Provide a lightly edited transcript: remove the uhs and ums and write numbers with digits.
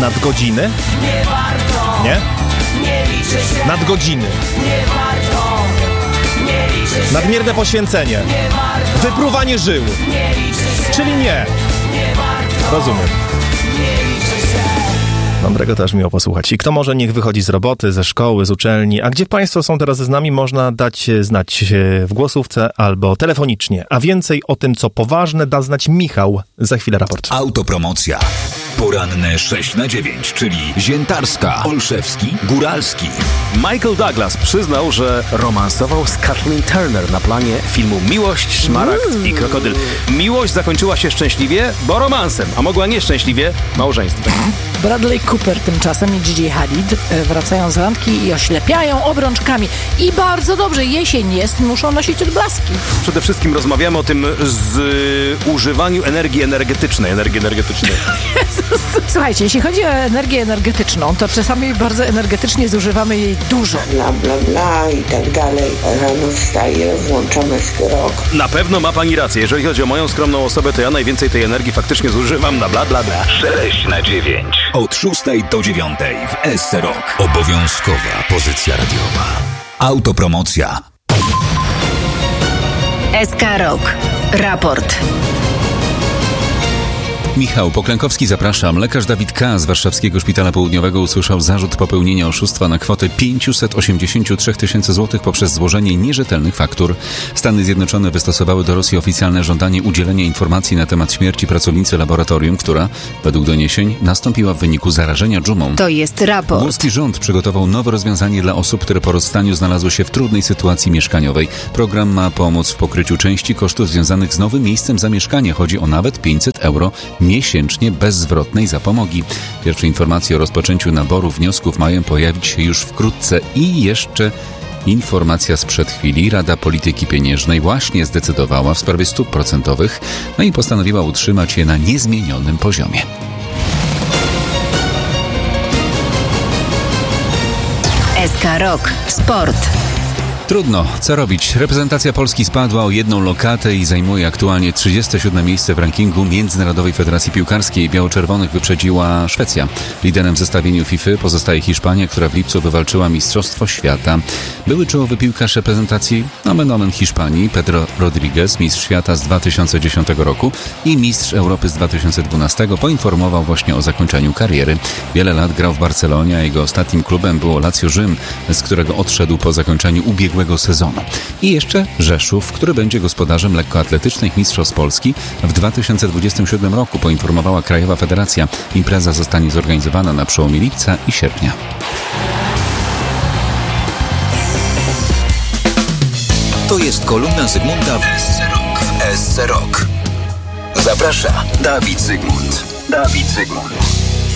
Nadgodziny? Nie warto. Nie? Nie liczy się. Nadgodziny. Nie warto. Nie liczy się. Nadmierne poświęcenie. Nie warto. Wypruwanie żył. Nie liczy się. Czyli nie. Nie warto. Rozumiem. Nie liczy się. Mądrego też miło posłuchać. I kto może, niech wychodzi z roboty, ze szkoły, z uczelni. A gdzie państwo są teraz z nami, można dać znać w głosówce albo telefonicznie. A więcej o tym, co poważne, da znać Michał. Za chwilę raport. Autopromocja. Poranne 6 na 9, czyli Ziętarska, Olszewski, Góralski. Michael Douglas przyznał, że romansował z Kathleen Turner na planie filmu Miłość, Szmaragd i Krokodyl. Miłość zakończyła się szczęśliwie, bo romansem, a mogła nieszczęśliwie małżeństwem. Bradley Cooper tymczasem i Gigi Hadid wracają z randki i oślepiają obrączkami. I bardzo dobrze, jesień jest, muszą nosić odblaski. Przede wszystkim rozmawiamy o tym używaniu energii energetycznej. Słuchajcie, jeśli chodzi o energię energetyczną, to czasami bardzo energetycznie zużywamy jej dużo. Bla, bla, bla i tak dalej. Rano wstaję, włączam Eskerok. Na pewno ma pani rację. Jeżeli chodzi o moją skromną osobę, to ja najwięcej tej energii faktycznie zużywam na bla, bla, bla. 6 na 9. Od 6 do 9 w SC Rock. Obowiązkowa pozycja radiowa. Autopromocja. SK Rock. Raport. Michał Poklękowski, zapraszam. Lekarz Dawid K. z Warszawskiego Szpitala Południowego usłyszał zarzut popełnienia oszustwa na kwotę 583 tysięcy złotych poprzez złożenie nierzetelnych faktur. Stany Zjednoczone wystosowały do Rosji oficjalne żądanie udzielenia informacji na temat śmierci pracownicy laboratorium, która, według doniesień, nastąpiła w wyniku zarażenia dżumą. To jest raport. Włoski rząd przygotował nowe rozwiązanie dla osób, które po rozstaniu znalazły się w trudnej sytuacji mieszkaniowej. Program ma pomóc w pokryciu części kosztów związanych z nowym miejscem zamieszkania. Chodzi o nawet 500 euro miesięcznie bez zwrotnej zapomogi. Pierwsze informacje o rozpoczęciu naboru wniosków mają pojawić się już wkrótce. I jeszcze informacja sprzed chwili. Rada Polityki Pieniężnej właśnie zdecydowała w sprawie stóp procentowych, no i postanowiła utrzymać je na niezmienionym poziomie. SK Rock. Sport. Trudno. Co robić? Reprezentacja Polski spadła o 1 lokatę i zajmuje aktualnie 37 miejsce w rankingu Międzynarodowej Federacji Piłkarskiej. Biało-czerwonych wyprzedziła Szwecja. Liderem w zestawieniu FIFA pozostaje Hiszpania, która w lipcu wywalczyła Mistrzostwo Świata. Były czołowy piłkarz reprezentacji nomen omen Hiszpanii, Pedro Rodriguez, mistrz świata z 2010 roku i mistrz Europy z 2012, poinformował właśnie o zakończeniu kariery. Wiele lat grał w Barcelonie, a jego ostatnim klubem było Lazio Rzym, z którego odszedł po zakończeniu ubiegłego sezonu. I jeszcze Rzeszów, który będzie gospodarzem lekkoatletycznych mistrzostw Polski w 2027 roku, poinformowała Krajowa Federacja. Impreza zostanie zorganizowana na przełomie lipca i sierpnia. To jest kolumna Zygmunta w SC Rock. Zaprasza Dawid Zygmunt.